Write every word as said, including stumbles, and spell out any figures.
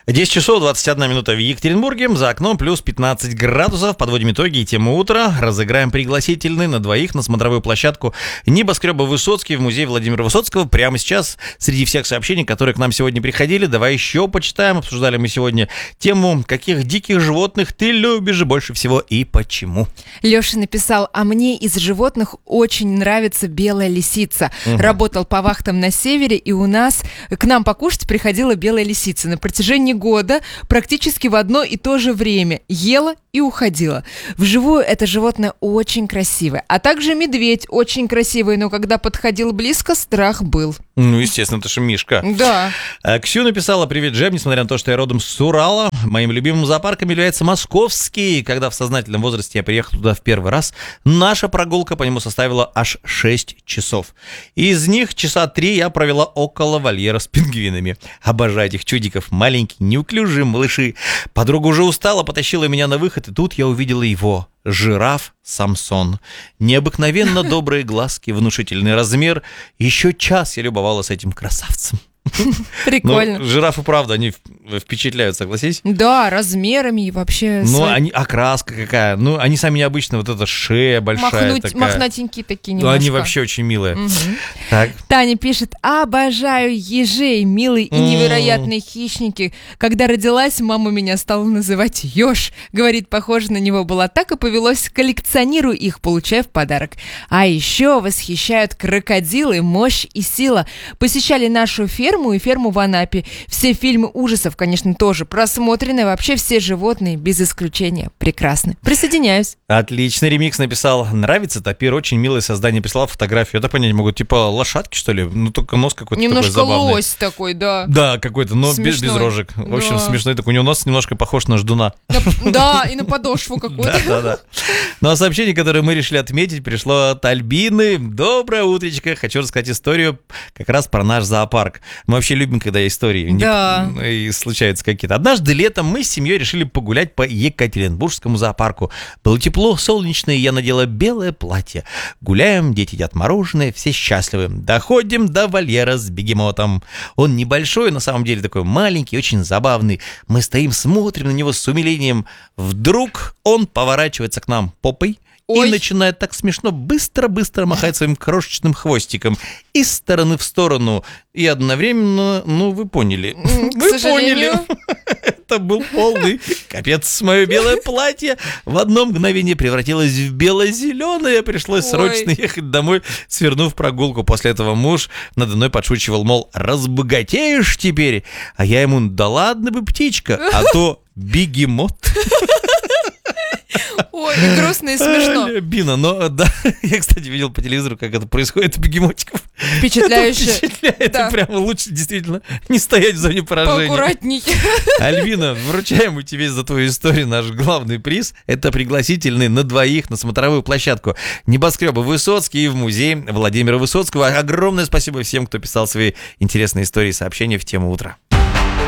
десять часов двадцать одна минута в Екатеринбурге, за окном плюс пятнадцать градусов. Подводим итоги и тему утра. Разыграем пригласительный на двоих на смотровую площадку небоскреба Высоцкий в музей Владимира Высоцкого. Прямо сейчас, среди всех сообщений, которые к нам сегодня приходили, давай еще почитаем. Обсуждали мы сегодня тему, каких диких животных ты любишь больше всего и почему. Леша написал: а мне из животных очень нравится белая лисица. Угу. Работал по вахтам на севере, и у нас к нам покушать приходила белая лисица. На протяжении года практически в одно и то же время ела и уходила. Вживую это животное очень красивое. А также медведь очень красивый, но когда подходил близко, страх был. Ну, естественно, это же Мишка. Да. Ксю написала: привет, Джем, несмотря на то, что я родом с Урала, моим любимым зоопарком является московский. Когда в сознательном возрасте я приехал туда в первый раз, наша прогулка по нему составила аж шесть часов. Из них часа три я провела около вольера с пингвинами. Обожаю этих чудиков, маленькие, неуклюжие малыши. Подруга уже устала, потащила меня на выход, и тут я увидела его. Жираф Самсон. Необыкновенно добрые глазки, внушительный размер. Еще час я любовалась этим красавцем. Прикольно. Ну, жирафы, правда, они впечатляют, согласись? Да, размерами и вообще... Ну, свои... они, окраска какая. Ну, они сами необычные, вот эта шея большая Махнуть, такая. Мохнатенькие такие Ну, немножко. они вообще очень милые. Угу. Так. Таня пишет: обожаю ежей, милые и невероятные хищники. Когда родилась, мама меня стала называть Ёж. Говорит, похоже на него была, так и повелось. Коллекционирую их, получая в подарок. А еще восхищают крокодилы, мощь и сила. Посещали нашу ферму и ферму в Анапе. Все фильмы ужасов, конечно, тоже просмотрены. Вообще все животные, без исключения, прекрасны. Присоединяюсь. Отличный ремикс написал. Нравится топир, очень милое создание. Прислал фотографию. Я так понять могу, типа лошадки, что ли? Ну, только нос какой-то немножко такой забавный. лось такой, да. Да, какой-то, но без, без рожек. В общем, да. смешной такой. У него нос немножко похож на ждуна. Да, и на подошву какую-то. Да, да, да. Ну, а сообщение, которое мы решили отметить, пришло от Альбины. Доброе утречко. Хочу рассказать историю как раз про наш зоопарк. Мы вообще любим, когда истории да. не... и случаются какие-то. Однажды летом мы с семьей решили погулять по Екатеринбургскому зоопарку. Было тепло, солнечно, и я надела белое платье. Гуляем, дети едят мороженое, все счастливы. Доходим до вольера с бегемотом. Он небольшой, на самом деле такой маленький, очень забавный. Мы стоим, смотрим на него с умилением. Вдруг он поворачивается к нам попой. Ой. И начинает так смешно быстро-быстро махать своим крошечным хвостиком из стороны в сторону. И одновременно, ну, вы поняли. К Вы сожалению. поняли. Это был полный капец. Мое белое платье в одно мгновение превратилось в бело-зеленое. Пришлось Ой. срочно ехать домой, свернув прогулку. После этого муж надо мной подшучивал, мол, разбогатеешь теперь. А я ему: да ладно бы, птичка, а то бегемот. Ой, и грустно, и смешно. Бина, но да, я, кстати, видел по телевизору, как это происходит у бегемотиков. Впечатляюще. Это впечатляет, да. Прямо лучше действительно не стоять в зоне поражения. Поаккуратней. Альбина, вручаем тебе за твою историю наш главный приз. Это пригласительный на двоих на смотровую площадку небоскреба Высоцкий в музей Владимира Высоцкого. Огромное спасибо всем, кто писал свои интересные истории и сообщения в тему утра.